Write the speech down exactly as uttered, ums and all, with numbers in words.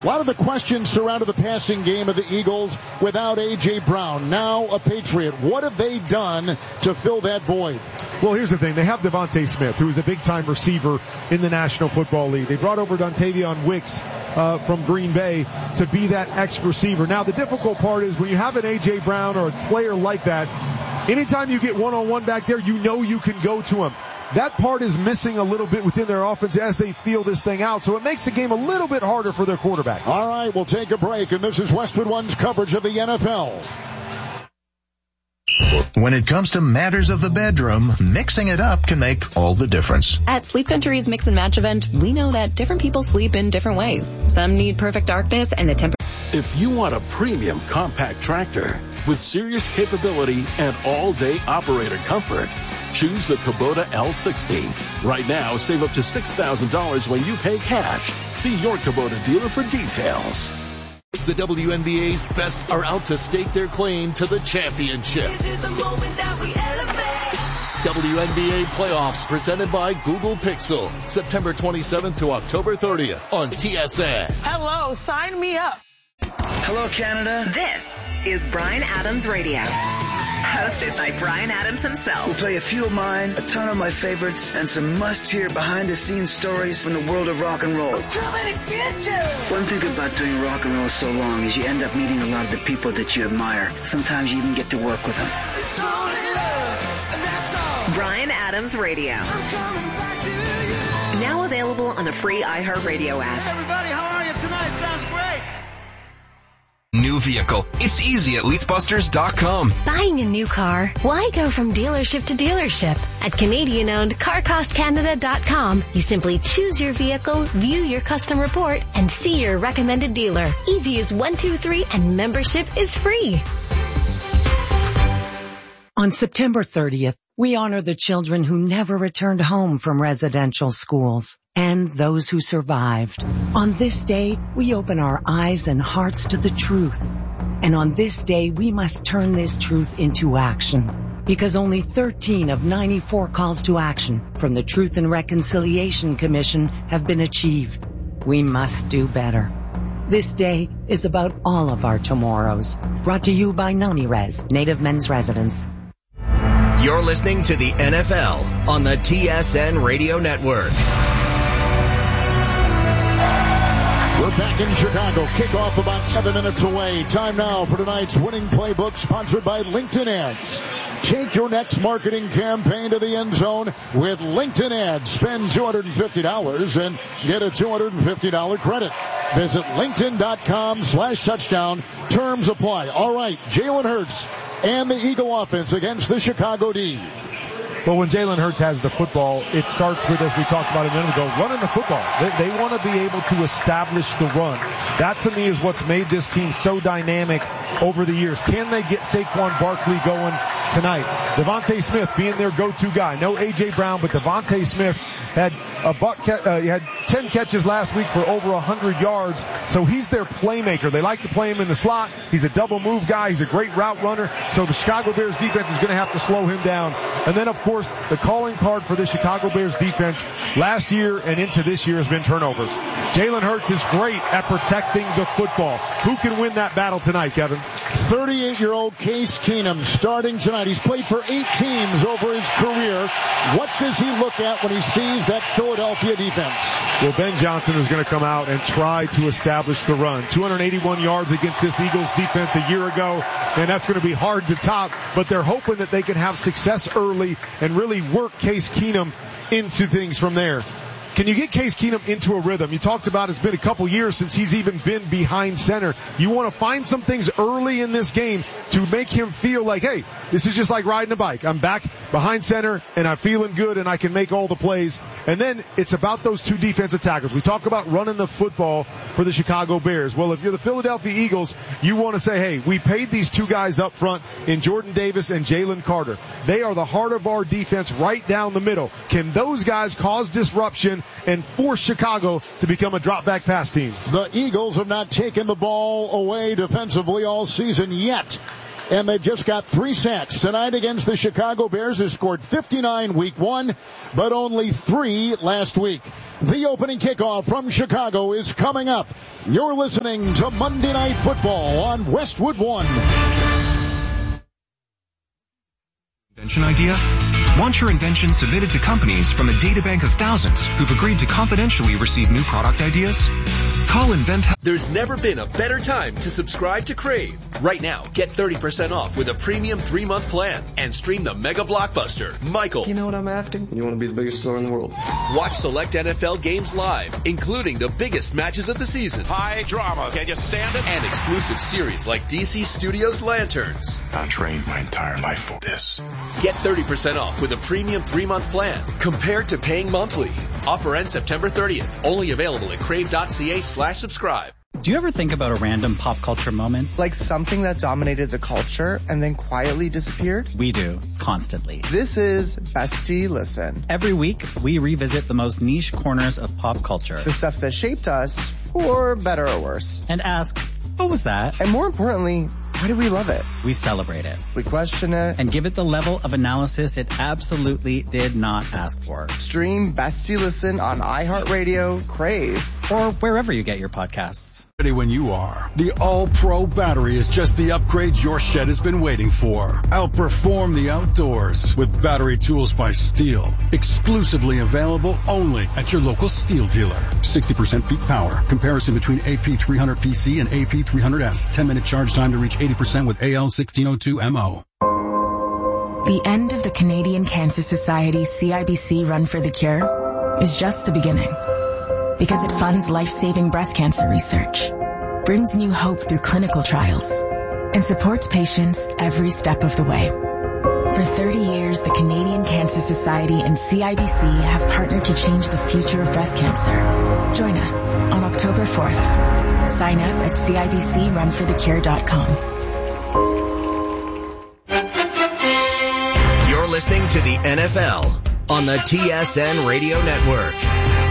A lot of the questions surrounded the passing game of the Eagles without A J. Brown, now a Patriot. What have they done to fill that void? Well, here's the thing. They have Devontae Smith, who is a big-time receiver in the National Football League. They brought over Dontavion Wicks uh, from Green Bay to be that X-receiver. Now, the difficult part is when you have an A J. Brown or a player like that, anytime you get one-on-one back there, you know you can go to him. That part is missing a little bit within their offense as they feel this thing out, so it makes the game a little bit harder for their quarterback. All right, we'll take a break, and this is Westwood One's coverage of the N F L. When it comes to matters of the bedroom, mixing it up can make all the difference. At Sleep Country's Mix and Match event, we know that different people sleep in different ways. Some need perfect darkness and the temperature. If you want a premium compact tractor with serious capability and all-day operator comfort, choose the Kubota L sixty. Right now, save up to six thousand dollars when you pay cash. See your Kubota dealer for details. The W N B A's best are out to stake their claim to the championship. This is the moment that we elevate. W N B A playoffs presented by Google Pixel. September twenty-seventh to October thirtieth on T S N. Hello, sign me up. Hello, Canada. This is Bryan Adams Radio. Hosted by Bryan Adams himself. We'll play a few of mine, a ton of my favorites, and some must-hear behind-the-scenes stories from the world of rock and roll. Too many bitches. One thing about doing rock and roll so long is you end up meeting a lot of the people that you admire. Sometimes you even get to work with them. It's only love, and that's all. Bryan Adams Radio. I'm coming back to you. Now available on the free iHeartRadio app. Hey everybody, how are you tonight? Sounds great. New vehicle. It's easy at lease busters dot com. Buying a new car? Why go from dealership to dealership? At Canadian-owned car cost canada dot com, you simply choose your vehicle, view your custom report, and see your recommended dealer. Easy as one, two, three, and membership is free. On September thirtieth, we honor the children who never returned home from residential schools and those who survived. On this day, we open our eyes and hearts to the truth. And on this day, we must turn this truth into action. Because only thirteen of ninety-four calls to action from the Truth and Reconciliation Commission have been achieved. We must do better. This day is about all of our tomorrows. Brought to you by NamiRes, Native Men's Residence. You're listening to the N F L on the T S N Radio Network. We're back in Chicago. Kickoff about seven minutes away. Time now for tonight's winning playbook, sponsored by LinkedIn Ads. Take your next marketing campaign to the end zone with LinkedIn Ads. Spend two hundred fifty dollars and get a two hundred fifty dollars credit. Visit linkedin.com slash touchdown. Terms apply. All right, Jalen Hurts and the Eagle offense against the Chicago D. Well, when Jalen Hurts has the football, it starts with, as we talked about a minute ago, running the football. They, they want to be able to establish the run. That, to me, is what's made this team so dynamic over the years. Can they get Saquon Barkley going tonight? Devontae Smith being their go-to guy. No A J. Brown, but Devontae Smith had a buck, uh, he had ten catches last week for over one hundred yards, so he's their playmaker. They like to play him in the slot. He's a double move guy. He's a great route runner, so the Chicago Bears defense is going to have to slow him down. And then, of course, the calling card for the Chicago Bears defense last year and into this year has been turnovers. Jalen Hurts is great at protecting the football. Who can win that battle tonight, Kevin? thirty-eight-year-old Case Keenum starting tonight. He's played for eight teams over his career. What does he look at when he sees that Philadelphia defense? Well, Ben Johnson is going to come out and try to establish the run. two hundred eighty-one yards against this Eagles defense a year ago, and that's going to be hard to top, but they're hoping that they can have success early and really work Case Keenum into things from there. Can you get Case Keenum into a rhythm? You talked about it's been a couple years since he's even been behind center. You want to find some things early in this game to make him feel like, hey, this is just like riding a bike. I'm back behind center and I'm feeling good and I can make all the plays. And then it's about those two defensive tackles. We talk about running the football for the Chicago Bears. Well, if you're the Philadelphia Eagles, you want to say, hey, we paid these two guys up front in Jordan Davis and Jalen Carter. They are the heart of our defense right down the middle. Can those guys cause disruption and force Chicago to become a drop-back pass team? The Eagles have not taken the ball away defensively all season yet, and they've just got three sacks. Tonight against the Chicago Bears, who scored fifty-nine week one, but only three last week. The opening kickoff from Chicago is coming up. You're listening to Monday Night Football on Westwood One. Invention idea? Want your invention submitted to companies from a databank of thousands who've agreed to confidentially receive new product ideas? Call Invent. There's never been a better time to subscribe to Crave. Right now, get thirty percent off with a premium three-month plan and stream the mega blockbuster, Michael. You know what I'm after? You want to be the biggest star in the world. Watch select N F L games live, including the biggest matches of the season. High drama. Can you stand it? And exclusive series like D C Studios Lanterns. I trained my entire life for this. Get thirty percent off with a premium three-month plan compared to paying monthly. Offer ends September thirtieth. Only available at crave.ca slash subscribe. Do you ever think about a random pop culture moment? Like something that dominated the culture and then quietly disappeared? We do, constantly. This is Bestie Listen. Every week, we revisit the most niche corners of pop culture. The stuff that shaped us, for better or worse. And ask, what was that? And more importantly, why do we love it? We celebrate it. We question it. And give it the level of analysis it absolutely did not ask for. Stream Bestie Listen on iHeartRadio, Crave, or wherever you get your podcasts. Ready when you are. The All-Pro battery is just the upgrade your shed has been waiting for. Outperform the outdoors with battery tools by Steel. Exclusively available only at your local Steel dealer. sixty percent peak power. Comparison between A P three hundred P C and A P three hundred S. ten minute charge time to reach eighty percent with A L sixteen oh two M O. The end of the Canadian Cancer Society C I B C Run for the Cure is just the beginning. Because it funds life-saving breast cancer research, brings new hope through clinical trials, and supports patients every step of the way. For thirty years, the Canadian Cancer Society and C I B C have partnered to change the future of breast cancer. Join us on October fourth. Sign up at C I B C run for the cure dot com. You're listening to the N F L on the T S N Radio Network.